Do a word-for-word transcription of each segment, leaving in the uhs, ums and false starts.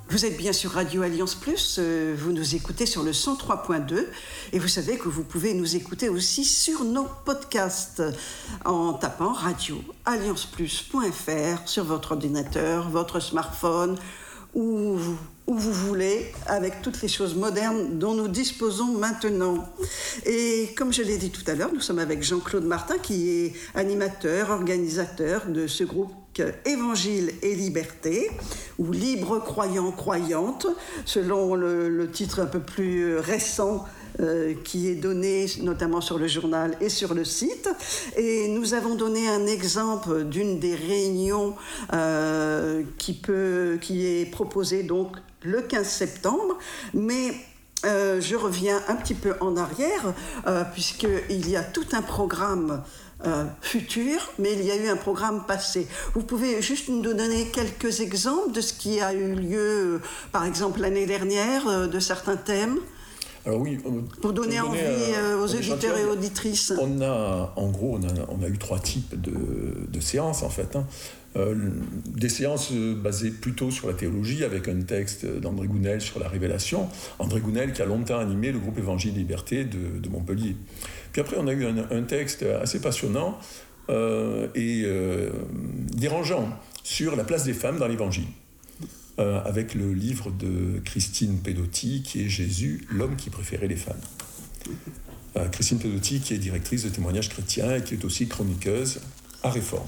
Vous êtes bien sur Radio Alliance Plus, euh, vous nous écoutez sur le cent trois point deux et vous savez que vous pouvez nous écouter aussi sur nos podcasts en tapant radio alliance plus point f r sur votre ordinateur, votre smartphone, où, où vous voulez, avec toutes les choses modernes dont nous disposons maintenant. Et comme je l'ai dit tout à l'heure, nous sommes avec Jean-Claude Martin qui est animateur, organisateur de ce groupe Évangile et Liberté, ou Libre Croyant Croyante, selon le, le titre un peu plus récent euh, qui est donné notamment sur le journal et sur le site. Et nous avons donné un exemple d'une des réunions euh, qui, peut, qui est proposée donc le quinze septembre, mais euh, je reviens un petit peu en arrière, euh, puisqu'il y a tout un programme Euh, futur, mais il y a eu un programme passé. Vous pouvez juste nous donner quelques exemples de ce qui a eu lieu, euh, par exemple l'année dernière, euh, de certains thèmes? Alors oui, pour donner envie euh, aux auditeurs et auditrices. On a, en gros, on a, on a eu trois types de, de séances en fait. Hein. Euh, des séances basées plutôt sur la théologie, avec un texte d'André Gounel sur la révélation. André Gounel qui a longtemps animé le groupe Évangile et Liberté de, de Montpellier. Puis après, on a eu un, un texte assez passionnant euh, et euh, dérangeant sur la place des femmes dans l'Évangile, euh, avec le livre de Christine Pedotti, qui est Jésus, l'homme qui préférait les femmes. Euh, Christine Pedotti, qui est directrice de Témoignages chrétiens et qui est aussi chroniqueuse à Réforme.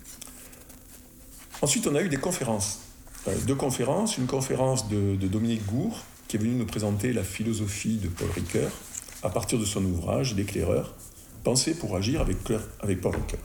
Ensuite, on a eu des conférences. Euh, deux conférences. Une conférence de, de Dominique Gour, qui est venu nous présenter la philosophie de Paul Ricoeur, à partir de son ouvrage, L'éclaireur, Penser pour agir avec, avec Paul Ricoeur.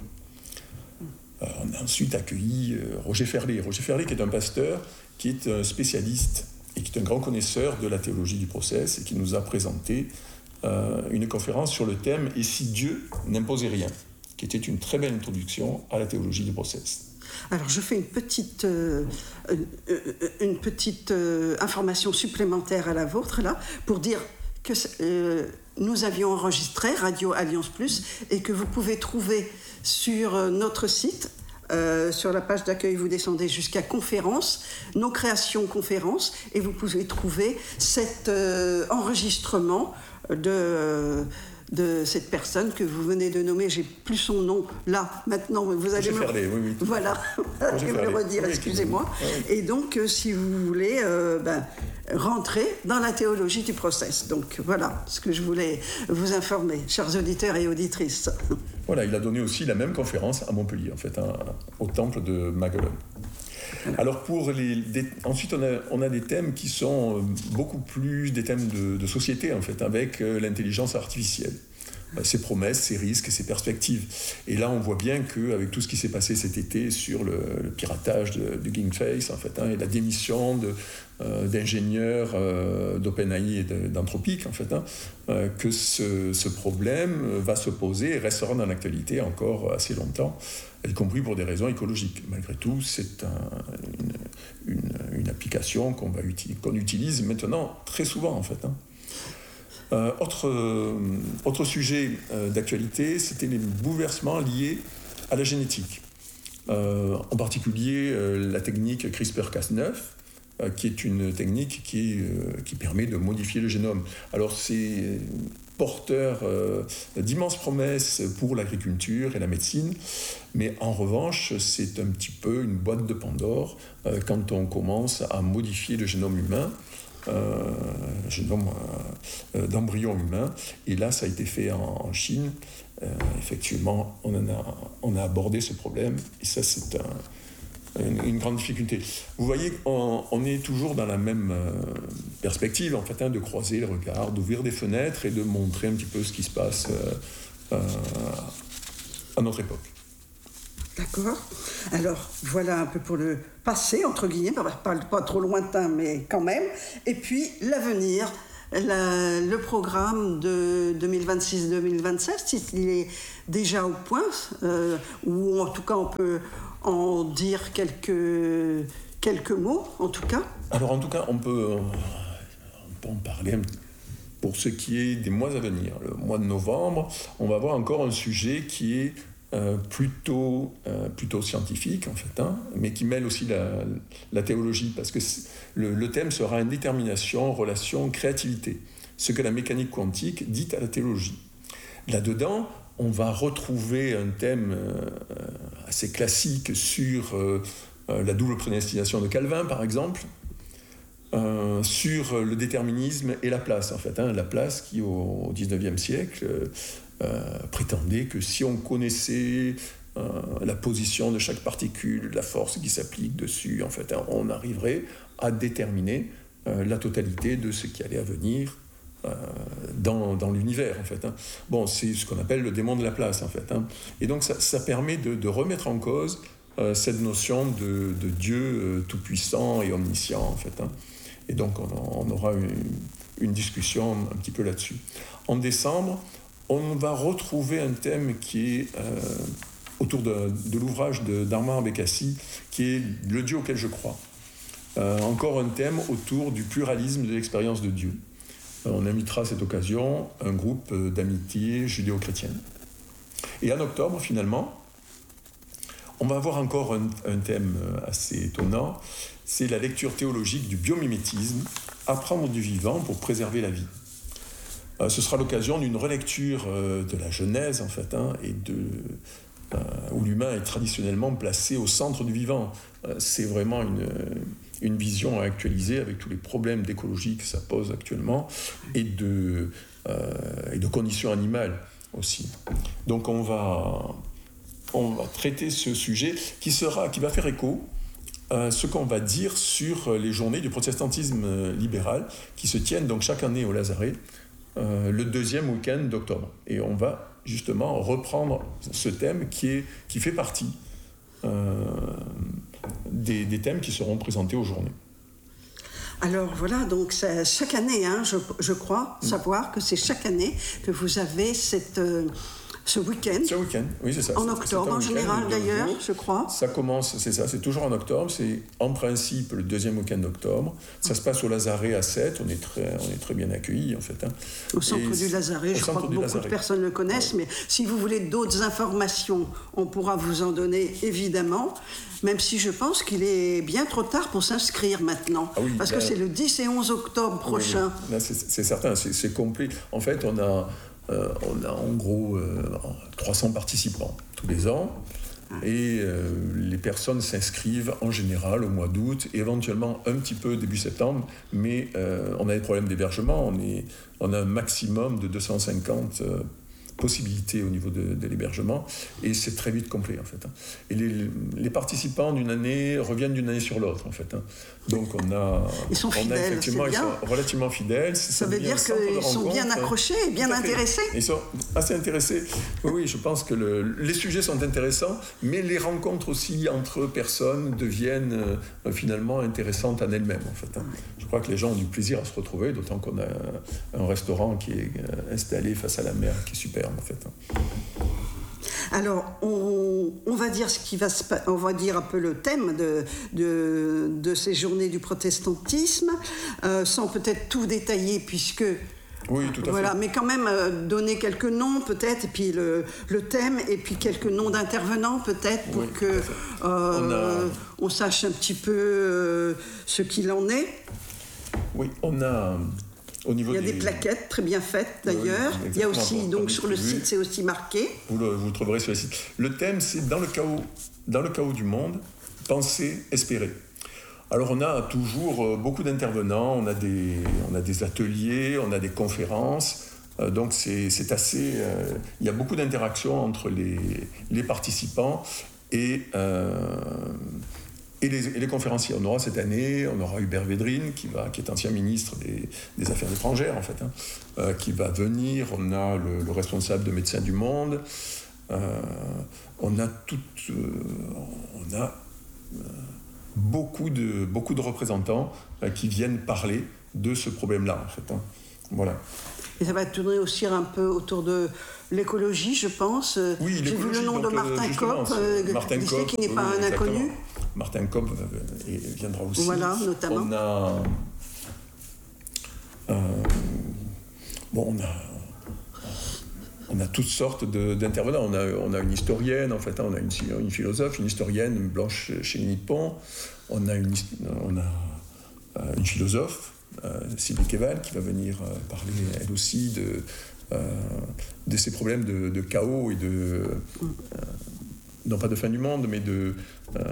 Euh, on a ensuite accueilli euh, Roger Ferlet. Roger Ferlet, qui est un pasteur, qui est un spécialiste et qui est un grand connaisseur de la théologie du process et qui nous a présenté euh, une conférence sur le thème « Et si Dieu n'imposait rien ?» qui était une très belle introduction à la théologie du process. Alors, je fais une petite, euh, une petite euh, information supplémentaire à la vôtre, là, pour dire que euh, nous avions enregistré Radio Alliance Plus et que vous pouvez trouver sur notre site, euh, sur la page d'accueil, vous descendez jusqu'à conférences, nos créations conférences, et vous pouvez trouver cet euh, enregistrement de... de cette personne que vous venez de nommer, j'ai plus son nom là, maintenant, vous allez Roger me... Ferlet, oui, oui. Voilà, je vais me le redire, oui, excusez-moi. Oui. Et donc, euh, si vous voulez euh, ben, rentrer dans la théologie du process. Donc, voilà ce que je voulais vous informer, chers auditeurs et auditrices. Voilà, il a donné aussi la même conférence à Montpellier, en fait, hein, au temple de Maguelone. Alors pour les, des, ensuite on a, on a des thèmes qui sont beaucoup plus des thèmes de, de société en fait, avec l'intelligence artificielle, ses promesses, ses risques, ses perspectives. Et là on voit bien qu'avec tout ce qui s'est passé cet été sur le, le piratage de, de GameFace en fait, hein, et la démission de, euh, d'ingénieurs euh, d'OpenAI et de, d'Anthropic en fait, hein, euh, que ce, ce problème va se poser et restera dans l'actualité encore assez longtemps, y compris pour des raisons écologiques. Malgré tout, c'est un, une, une, une application qu'on, va uti- qu'on utilise maintenant très souvent, en fait. Hein. Euh, autre, euh, autre sujet euh, d'actualité, c'était les bouleversements liés à la génétique. Euh, en particulier, euh, la technique CRISPR Cas neuf, euh, qui est une technique qui, euh, qui permet de modifier le génome. Alors, c'est porteur euh, d'immenses promesses pour l'agriculture et la médecine, mais en revanche, c'est un petit peu une boîte de Pandore euh, quand on commence à modifier le génome humain, euh, génome euh, d'embryon humain, et là, ça a été fait en, en Chine. Euh, effectivement, on, en a, on a abordé ce problème, et ça, c'est un Une, une grande difficulté. Vous voyez, on, on est toujours dans la même euh, perspective, en fait, hein, de croiser les regards, d'ouvrir des fenêtres et de montrer un petit peu ce qui se passe euh, euh, à notre époque. D'accord. Alors, voilà un peu pour le passé, entre guillemets, pas, pas trop lointain, mais quand même. Et puis, l'avenir, la, le programme de deux mille vingt-six deux mille vingt-sept, il est déjà au point, euh, ou en tout cas, on peut en dire quelques, quelques mots, en tout cas. Alors, en tout cas, on peut, on peut en parler pour ce qui est des mois à venir. Le mois de novembre, on va avoir encore un sujet qui est euh, plutôt, euh, plutôt scientifique, en fait, hein, mais qui mêle aussi la, la théologie, parce que le, le thème sera indétermination, relation, créativité, ce que la mécanique quantique dit à la théologie. Là-dedans, on va retrouver un thème euh, assez classique sur euh, la double prédestination de Calvin, par exemple, euh, sur le déterminisme et la place, en fait. Hein, la place qui, au dix-neuvième siècle, euh, prétendait que si on connaissait euh, la position de chaque particule, la force qui s'applique dessus, en fait, hein, on arriverait à déterminer euh, la totalité de ce qui allait advenir Euh, dans, dans l'univers, en fait. Hein. Bon, c'est ce qu'on appelle le démon de la place, en fait. Hein. Et donc, ça, ça permet de, de remettre en cause euh, cette notion de, de Dieu euh, tout-puissant et omniscient, en fait. Hein. Et donc, on, on aura une, une discussion un petit peu là-dessus. En décembre, on va retrouver un thème qui est euh, autour de, de l'ouvrage de, d'Armand Bécassi, qui est le Dieu auquel je crois. Euh, encore un thème autour du pluralisme de l'expérience de Dieu. On invitera à cette occasion un groupe d'amitié judéo-chrétienne. Et en octobre, finalement, on va avoir encore un, un thème assez étonnant, c'est la lecture théologique du biomimétisme, apprendre du vivant pour préserver la vie. Euh, ce sera l'occasion d'une relecture euh, de la Genèse, en fait, hein, et de, euh, où l'humain est traditionnellement placé au centre du vivant. Euh, c'est vraiment une... une vision à actualiser avec tous les problèmes d'écologie que ça pose actuellement et de, euh, et de conditions animales aussi. Donc on va, on va traiter ce sujet qui, sera, qui va faire écho à ce qu'on va dire sur les journées du protestantisme libéral qui se tiennent donc chaque année au Lazaret, euh, le deuxième week-end d'octobre. Et on va justement reprendre ce thème qui, est, qui fait partie euh, Des, des thèmes qui seront présentés aux journées. Alors voilà, donc c'est chaque année, hein, je, je crois mmh. savoir que c'est chaque année que vous avez cette, euh, ce week-end. Ce week-end, oui, c'est ça. En octobre, en général d'ailleurs, je crois. Ça commence, c'est ça, c'est toujours en octobre, c'est en principe le deuxième week-end d'octobre. Ça se passe au Lazaret à Sète, on est très, on est très bien accueillis en fait. Hein. Au centre Et du Lazaret, je crois que beaucoup Lazaret. de personnes le connaissent, ouais. Mais si vous voulez d'autres informations, on pourra vous en donner évidemment. Même si je pense qu'il est bien trop tard pour s'inscrire maintenant. Ah oui, parce là, que c'est le dix et onze octobre prochain. Oui, oui. Là, c'est, c'est certain, c'est, c'est complet. En fait, on a, euh, on a en gros euh, trois cents participants tous les ans. Ah. Et euh, les personnes s'inscrivent en général au mois d'août, et éventuellement un petit peu début septembre. Mais euh, on a des problèmes d'hébergement. On, est, on a un maximum de deux cent cinquante euh, possibilités au niveau de, de l'hébergement, et c'est très vite complet en fait. Et les, les participants d'une année reviennent d'une année sur l'autre en fait. Donc on a, ils sont on fidèles, a effectivement, c'est bien. Ils sont relativement fidèles. Ça veut dire qu'ils sont bien accrochés et bien intéressés. Ils sont assez intéressés. Oui, oui, je pense que le, les sujets sont intéressants, mais les rencontres aussi entre personnes deviennent euh, finalement intéressantes en elles-mêmes en fait. Je crois que les gens ont du plaisir à se retrouver, d'autant qu'on a un, un restaurant qui est installé face à la mer, qui est super. En fait. Alors, on, on va dire ce qui va se, on va dire un peu le thème de, de, de ces journées du protestantisme, euh, sans peut-être tout détailler, puisque oui, tout à voilà, fait. Mais quand même euh, donner quelques noms peut-être, et puis le, le thème, et puis quelques noms d'intervenants peut-être pour oui, que euh, on, a... on sache un petit peu euh, ce qu'il en est. Oui, on a. Au niveau il y a des... des plaquettes très bien faites d'ailleurs. Oui, il y a aussi, donc sur le site, c'est aussi marqué. Vous le, vous le trouverez sur le site. Le thème, c'est dans le chaos, dans le chaos du monde, penser, espérer. Alors on a toujours beaucoup d'intervenants, on a des, on a des ateliers, on a des conférences. Euh, donc c'est, c'est assez. Euh, il y a beaucoup d'interactions entre les, les participants et. Euh, Et les, et les conférenciers. On aura cette année, on aura Hubert Védrine, qui, va, qui est ancien ministre des, des Affaires étrangères, en fait, hein, euh, qui va venir. On a le, le responsable de Médecins du Monde. Euh, on a, tout, euh, on a euh, beaucoup, de, beaucoup de représentants euh, qui viennent parler de ce problème-là, en fait. Hein. Voilà. Et ça va tourner aussi un peu autour de l'écologie, je pense. Oui, j'ai vu le nom de Martin Kopp, euh, Martin Kopp, qui n'est oui, pas un exactement. inconnu. Martin Kopp viendra aussi. Voilà, notamment. On a, euh, bon, on a, on a toutes sortes de, d'intervenants. On a, on a une historienne, en fait, hein, on a une, une philosophe, une historienne, Blanche Chénippon. On a une, on a, euh, une philosophe, euh, Sylvie Keval, qui va venir euh, parler, elle aussi, de, euh, de ces problèmes de, de chaos et de... Euh, non pas de fin du monde, mais de... Euh,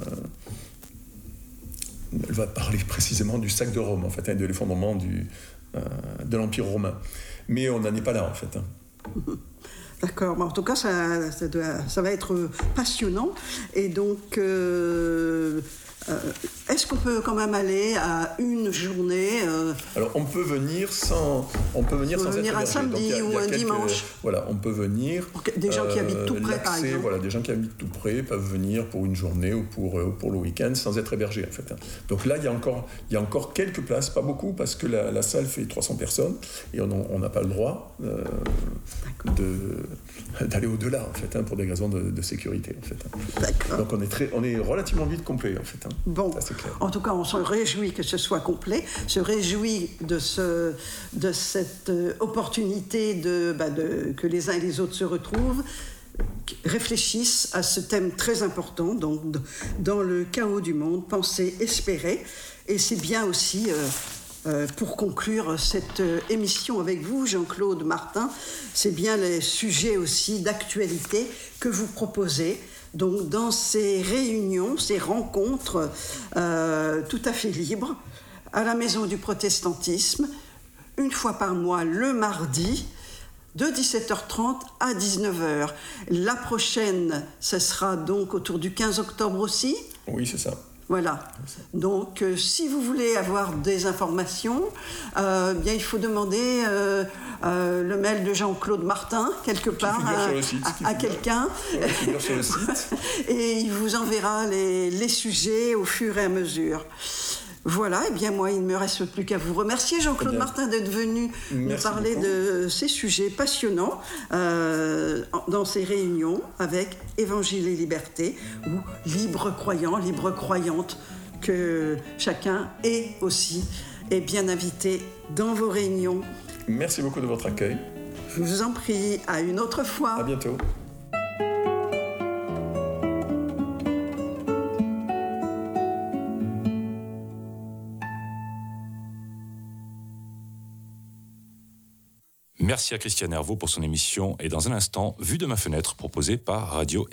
elle va parler précisément du sac de Rome, en fait, hein, de l'effondrement du, euh, de l'Empire romain. Mais on n'en est pas là, en fait. Hein. D'accord, en tout cas, ça, ça, doit, ça va être passionnant. Et donc, euh, euh, est-ce qu'on peut quand même aller à une journée euh, Alors, on peut venir sans, on peut venir sans venir être un hébergé. samedi Donc, y a, ou y a un quelques, dimanche. Voilà, on peut venir. Des gens qui euh, habitent tout près, par exemple. Voilà, des gens qui habitent tout près peuvent venir pour une journée ou pour, euh, pour le week-end sans être hébergés, en fait. Donc là, il y a encore, il y a encore quelques places, pas beaucoup, parce que la, la salle fait trois cents personnes et on n'a pas le droit euh, de, d'aller au-delà, en fait, hein, pour des raisons de, de sécurité, en fait. D'accord. Donc on est, très, on est relativement vite complet, en fait. Hein. Bon, ça, c'est clair. En tout cas, on se réjouit que ce soit complet, se réjouit de, ce, de cette opportunité de, bah de, que les uns et les autres se retrouvent, réfléchissent à ce thème très important, donc dans le chaos du monde, penser, espérer. Et c'est bien aussi, euh, euh, pour conclure cette émission avec vous, Jean-Claude Martin, c'est bien les sujets aussi d'actualité que vous proposez. Donc dans ces réunions, ces rencontres euh, tout à fait libres, à la Maison du Protestantisme, une fois par mois le mardi, de dix-sept heures trente à dix-neuf heures. La prochaine, ce sera donc autour du quinze octobre aussi. Oui, c'est ça. Voilà. Donc, euh, si vous voulez avoir des informations, euh, bien, il faut demander euh, euh, le mail de Jean-Claude Martin, quelque part, à, site, à, à quelqu'un. Ouais, figure sur le site. Et il vous enverra les, les sujets au fur et à mesure. Voilà, et eh bien moi, il ne me reste plus qu'à vous remercier, Jean-Claude eh Martin, d'être venu nous parler beaucoup. de ces sujets passionnants euh, dans ces réunions avec Évangile et Liberté, ou libre croyant, libre croyante, que chacun est aussi est bien invité dans vos réunions. Merci beaucoup de votre accueil. Je vous en prie, à une autre fois. À bientôt. Merci à Christiane Hervaux pour son émission et dans un instant, Vue de ma fenêtre proposée par Radio